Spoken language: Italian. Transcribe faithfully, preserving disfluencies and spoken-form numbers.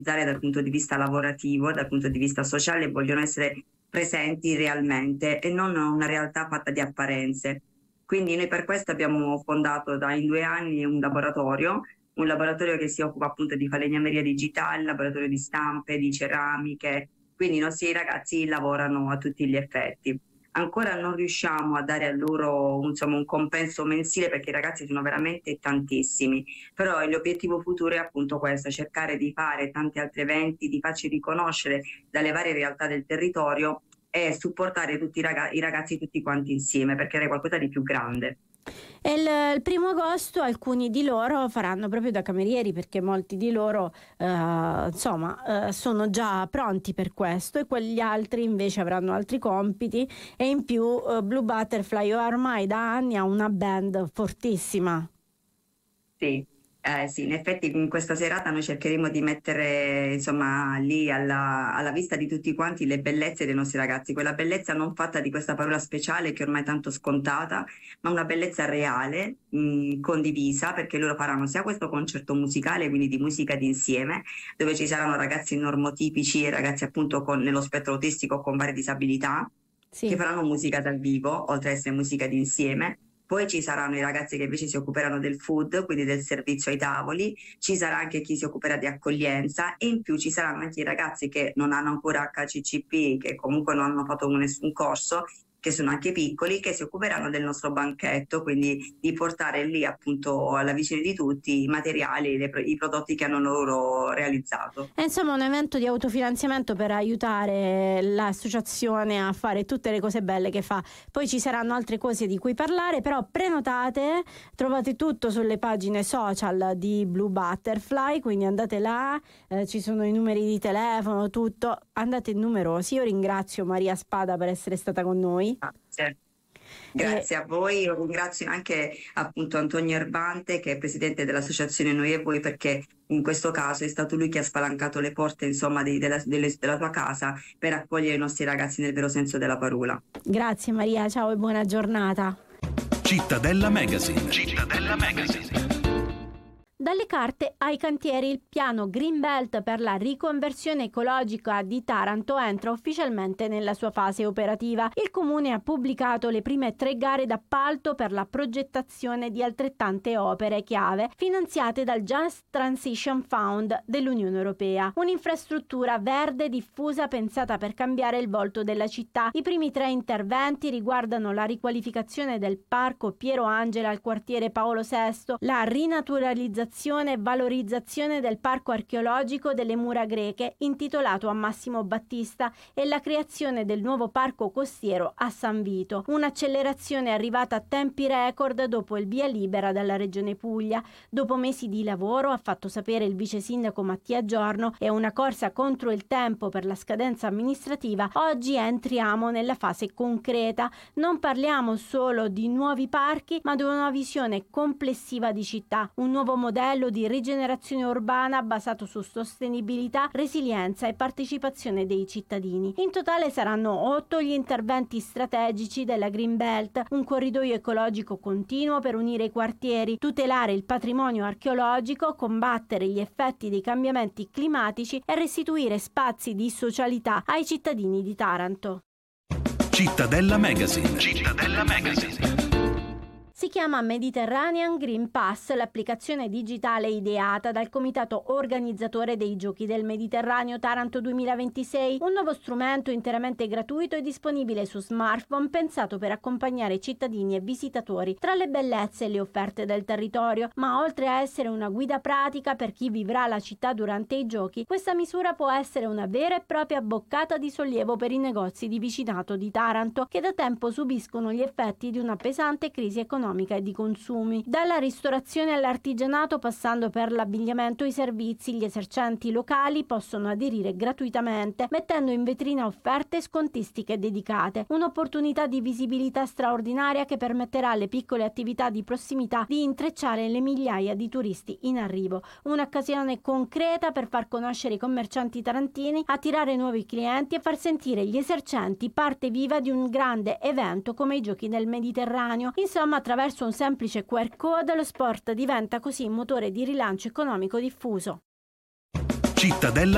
dal punto di vista lavorativo, dal punto di vista sociale, vogliono essere presenti realmente e non una realtà fatta di apparenze. Quindi noi per questo abbiamo fondato da in due anni un laboratorio, un laboratorio che si occupa appunto di falegnameria digitale, laboratorio di stampe, di ceramiche, quindi i nostri ragazzi lavorano a tutti gli effetti. Ancora non riusciamo a dare a loro insomma, un compenso mensile perché i ragazzi sono veramente tantissimi, però l'obiettivo futuro è appunto questo, cercare di fare tanti altri eventi, di farci riconoscere dalle varie realtà del territorio e supportare tutti i, ragazzi, i ragazzi tutti quanti insieme per creare qualcosa di più grande. E il, il primo agosto alcuni di loro faranno proprio da camerieri, perché molti di loro eh, insomma eh, sono già pronti per questo, e quegli altri invece avranno altri compiti. E in più eh, Blue Butterfly ormai da anni ha una band fortissima. Sì. Eh, sì, in effetti in questa serata noi cercheremo di mettere insomma lì alla, alla vista di tutti quanti le bellezze dei nostri ragazzi, quella bellezza non fatta di questa parola speciale che ormai è tanto scontata, ma una bellezza reale, mh, condivisa, perché loro faranno sia questo concerto musicale, quindi di musica d'insieme, dove ci saranno ragazzi normotipici e ragazzi appunto con, nello spettro autistico con varie disabilità, Sì. che faranno musica dal vivo, oltre ad essere musica d'insieme. Poi ci saranno i ragazzi che invece si occuperanno del food, quindi del servizio ai tavoli, ci sarà anche chi si occuperà di accoglienza e in più ci saranno anche i ragazzi che non hanno ancora H C C P, che comunque non hanno fatto nessun corso, che sono anche piccoli, che si occuperanno del nostro banchetto, quindi di portare lì appunto alla vicina di tutti i materiali, le, i prodotti che hanno loro realizzato. È insomma un evento di autofinanziamento per aiutare l'associazione a fare tutte le cose belle che fa. Poi ci saranno altre cose di cui parlare, però prenotate, trovate tutto sulle pagine social di Blue Butterfly, quindi andate là, eh, ci sono i numeri di telefono, tutto, andate numerosi. Io ringrazio Maria Spada per essere stata con noi. Grazie. Grazie a voi, io ringrazio anche appunto Antonio Erbante che è presidente dell'associazione Noi e Voi, perché in questo caso è stato lui che ha spalancato le porte insomma di, della, delle, della tua casa per accogliere i nostri ragazzi nel vero senso della parola. Grazie Maria, ciao e buona giornata. Cittadella Magazine. Cittadella Magazine. Dalle carte ai cantieri, il piano Green Belt per la riconversione ecologica di Taranto entra ufficialmente nella sua fase operativa. Il comune ha pubblicato le prime tre gare d'appalto per la progettazione di altrettante opere chiave finanziate dal Just Transition Fund dell'Unione Europea. Un'infrastruttura verde diffusa pensata per cambiare il volto della città. I primi tre interventi riguardano la riqualificazione del parco Piero Angela al quartiere Paolo sesto, la rinaturalizzazione e valorizzazione del parco archeologico delle mura greche intitolato a Massimo Battista e la creazione del nuovo parco costiero a San Vito. Un'accelerazione arrivata a tempi record dopo il via libera dalla Regione Puglia. Dopo mesi di lavoro, ha fatto sapere il vice sindaco Mattia Giorno, e una corsa contro il tempo per la scadenza amministrativa, oggi entriamo nella fase concreta. Non parliamo solo di nuovi parchi, ma di una visione complessiva di città, un nuovo modello di rigenerazione urbana basato su sostenibilità, resilienza e partecipazione dei cittadini. In totale saranno otto gli interventi strategici della Green Belt, un corridoio ecologico continuo per unire i quartieri, tutelare il patrimonio archeologico, combattere gli effetti dei cambiamenti climatici e restituire spazi di socialità ai cittadini di Taranto. Cittadella Magazine. Cittadella Magazine. Si chiama Mediterranean Green Pass, l'applicazione digitale ideata dal comitato organizzatore dei Giochi del Mediterraneo Taranto duemilaventisei, un nuovo strumento interamente gratuito e disponibile su smartphone pensato per accompagnare cittadini e visitatori tra le bellezze e le offerte del territorio, ma oltre a essere una guida pratica per chi vivrà la città durante i giochi, questa misura può essere una vera e propria boccata di sollievo per i negozi di vicinato di Taranto, che da tempo subiscono gli effetti di una pesante crisi economica e di consumi. Dalla ristorazione all'artigianato, passando per l'abbigliamento e i servizi, gli esercenti locali possono aderire gratuitamente, mettendo in vetrina offerte scontistiche dedicate. Un'opportunità di visibilità straordinaria che permetterà alle piccole attività di prossimità di intrecciare le migliaia di turisti in arrivo. Un'occasione concreta per far conoscere i commercianti tarantini, attirare nuovi clienti e far sentire gli esercenti parte viva di un grande evento come i Giochi del Mediterraneo. Insomma, attraverso un semplice Q R code lo sport diventa così motore di rilancio economico diffuso. Cittadella